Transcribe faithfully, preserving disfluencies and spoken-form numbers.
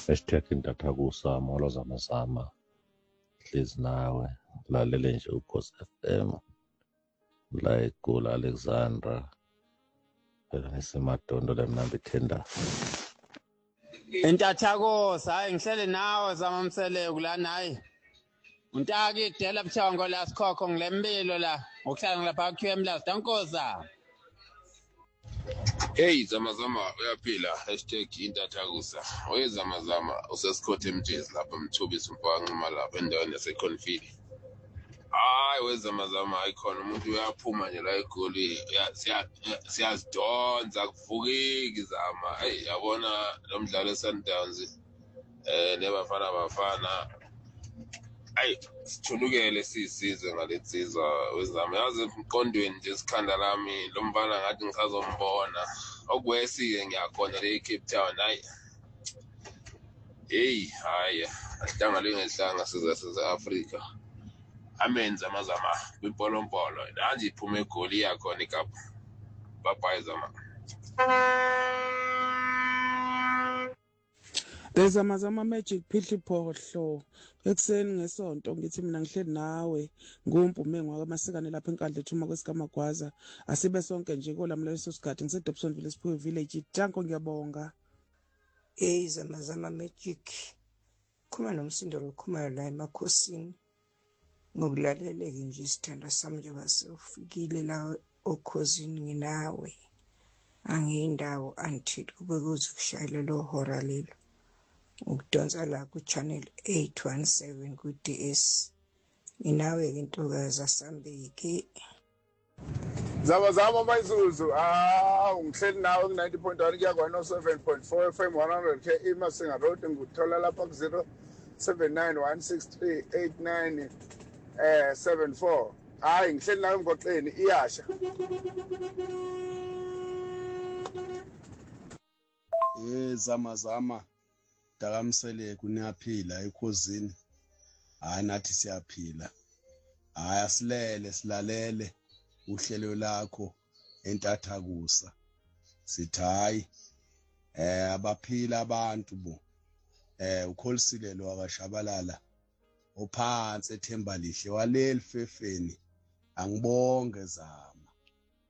Hashtag intathakusa molo zamazama hlezi nawe lalele nje uKhosi F M la eGoli Alexandra phela ngisemadondo lemnambi tender Intathakusa hayi ngihlele nawe zamamseleku la nayi untaki idela buthongo la sikhokho ngilempilo la ukuhlala ngilapha Q M la sidankoza. Hey zamazama uyaphila hashtag intathakusa oye zamazama usesikhothe emjezi lapha mthubisa umfanquma lapha endaweni yaseConfili. Hayi wezamazama ayikhona umuntu uyaphuma nje la eGoli siyazidonsa kuvukeki zama. Hey yabona lo mdlalo eSundowns eh nebafana bafana. Ay sithulukele sisize ngaletsizwa wezama yazi emqondweni nje isikhanda lami lo mfana ngathi ngisazombona okwesike ngiyakhona le Cape Town hayi hey hayi asihlangane ngehlanga siza siza Africa amenza amazama kwipolompolo nanje iphume eGoli yakhona iKapa bye zama. Bezamazama magic phihli phohlo ekuseni ngesonto ngithi mina ngihleli nawe ngumpume ngwamasikane lapha enkandla ethuma kwesikamagwaza asibe sonke nje kolami leso sikhathi ngise Dobsonville Sipho Village Janko ngiyabonga. Hey zamazama magic khuma nomsindo lokhumayo la emakhosini ngokulaleleke nje isithanda sami nje basufikile la okhosini nginawe angiyindawo until kube kuze kushayela lo hora lelo ukudonsa la ku channel eight one seven ku D S inawe intokazi asambeke Zamazama mayizuzu ah ngihleli nawe ku ninety point one kuya kwa seven point four F M one hundred K eMasinga Road nguthola lapha ku zero seven nine one six three eight nine eh seven four. Hayi ngihleli nawe emgoqeni iyasha. Eh zamazama dakamsele kunaphila ekhosini. Hayi nathi siyaphila. Hayi asilele silalele uhlelo lakho entathakusa. Sithayi eh abaphila abantu bo. Eh ukholisile wakashabalala ophansi ethemba lihle waleli fefeni angibonge za